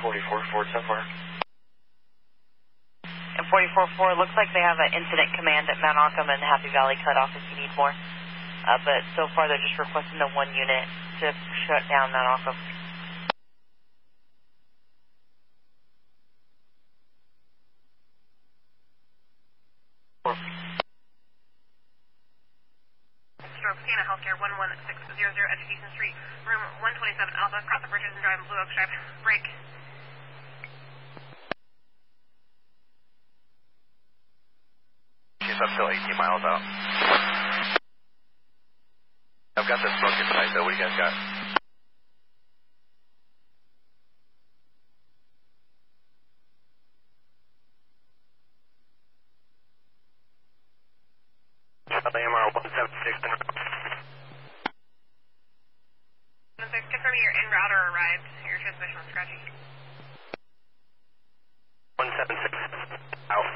44-4 so far. And 44-4, looks like they have an incident command at Mount Auckham and Happy Valley cutoff if you need more. But so far they're just requesting the 1 unit to shut down Mount Auckham. Sienna Healthcare 11600 Education Street, room 127 Alpha, cross the bridges and drive Blue Oak Drive. Break. She's up till 18 miles out. I've got this book in sight though. What do you guys got? AMR 176. Confirm your en route or arrived. Your transmission was scratchy. 176. Out.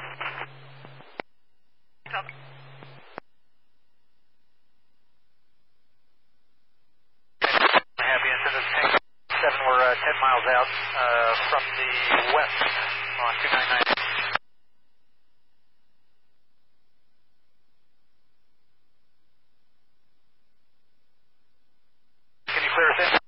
Happy incident. Tank 7, we're 10 miles out from the west on 299. Can you clear us in?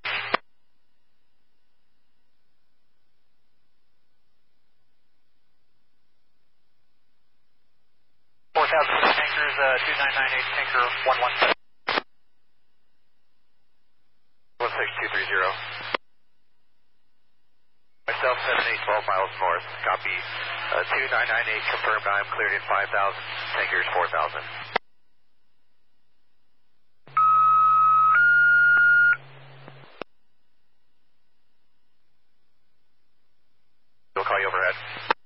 Tankers, 2998, tanker 117. 16230. Myself, 7812 miles north. Copy. 2998 confirmed. I am cleared in 5000. Tankers 4000. We'll call you overhead.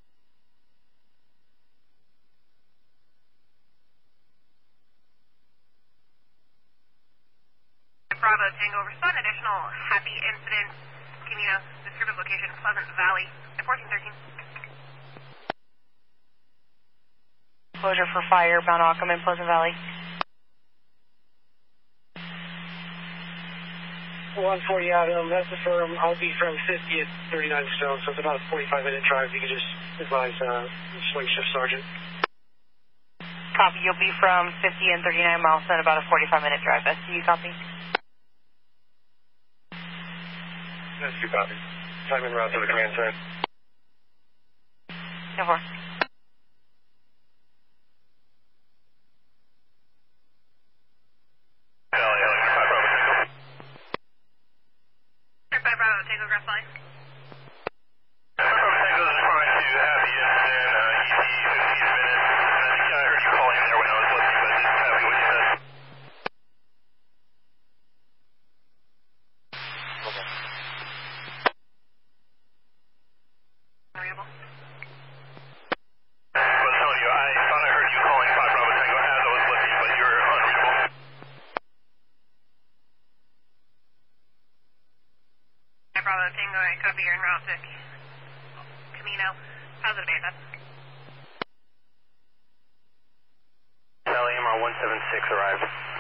Bravo Tango, respond additional happy incident. Camino, descriptive location, Pleasant Valley, at 1413. Closure for fire, Mount Auckham and Pleasant Valley. 140 Adam, that's the firm. I'll be from 50th, 39 Stone, so it's about a 45-minute drive. You can just advise swing shift sergeant. Copy, you'll be from 50 and 39 miles and about a 45-minute drive. SCU, copy. That's 2 copies. Time en route to the command center. 10-4. Bravo Tango, grass line. Bravo Tango is trying to have the incident, ET 15 minutes. I think I heard you calling there when I was listening, but just happy what you said. Okay. Unreadable. I was telling you, I thought I heard you calling 5 Bravo Tango as I was listening, but you're unreadable. Bravo Tango, I copy your en route to Camino. Positive ASS. AMR 176 arrived.